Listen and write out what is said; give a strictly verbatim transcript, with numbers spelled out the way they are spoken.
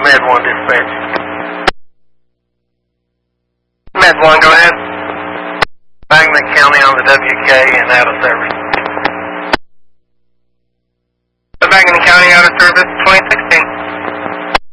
Med one dispatch. Med one, go ahead. Bagman County on the W K and out of service. The Bagman County out of service, twenty-three